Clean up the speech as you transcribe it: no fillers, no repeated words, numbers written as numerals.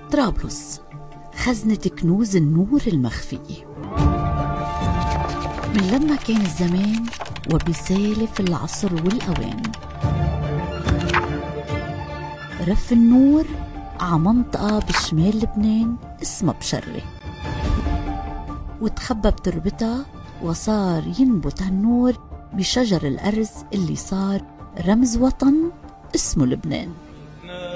طرابلس خزنة كنوز النور المخفية. من لما كان الزمان وبسالف العصر والأوان، رف النور عمنطقة بشمال لبنان اسمها بشرة، وتخبى بتربتها وصار ينبت هالنور بشجر الأرز اللي صار رمز وطن اسمه لبنان.